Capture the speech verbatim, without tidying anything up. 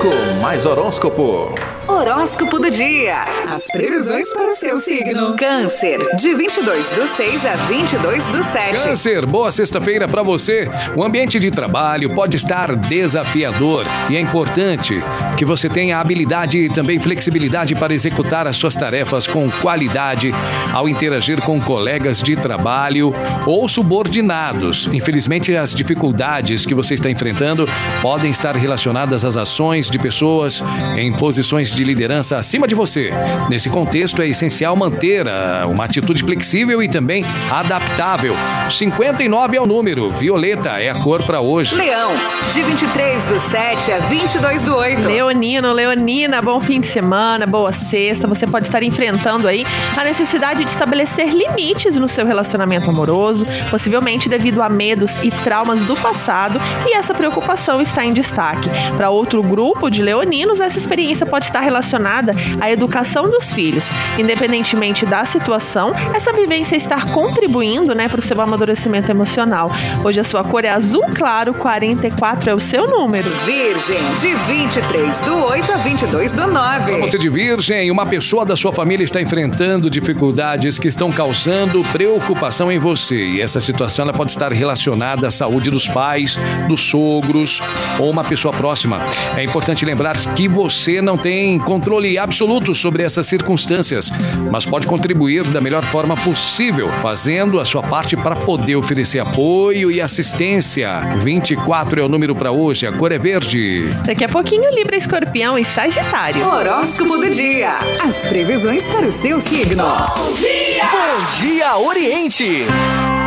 cinco, mais horóscopo. Horóscopo do dia. As previsões para o seu signo. Câncer, de vinte e dois do seis a vinte e dois do sete. Câncer, boa sexta-feira para você. O ambiente de trabalho pode estar desafiador e é importante que você tenha habilidade e também flexibilidade para executar as suas tarefas com qualidade ao interagir com colegas de trabalho ou subordinados. Infelizmente, as dificuldades que você está enfrentando podem estar relacionadas às ações de pessoas em posições de liderança acima de você. Nesse contexto, é essencial manter uh, uma atitude flexível e também adaptável. cinquenta e nove é o número, violeta é a cor para hoje. Leão, de vinte e três do sete a vinte e dois do oito. Leonino, Leonina, bom fim de semana, boa sexta. Você pode estar enfrentando aí a necessidade de estabelecer limites no seu relacionamento amoroso, possivelmente devido a medos e traumas do passado, e essa preocupação está em destaque. Para outro grupo de leoninos, essa experiência pode estar relacionada à educação dos filhos. Independentemente da situação, essa vivência está contribuindo, né, para o seu amadurecimento emocional. Hoje a sua cor é azul claro, quarenta e quatro é o seu número. Virgem, de vinte e três do oito a vinte e dois do nove. Para você de Virgem, uma pessoa da sua família está enfrentando dificuldades que estão causando preocupação em você. E essa situação ela pode estar relacionada à saúde dos pais, dos sogros ou uma pessoa próxima. É importante lembrar que você não tem controle absoluto sobre essas circunstâncias, mas pode contribuir da melhor forma possível, fazendo a sua parte para poder oferecer apoio e assistência. vinte e quatro é o número para hoje, a cor é verde. Daqui a pouquinho, Libra, Escorpião e Sagitário. Horóscopo do dia. As previsões para o seu signo. Bom dia, Oriente!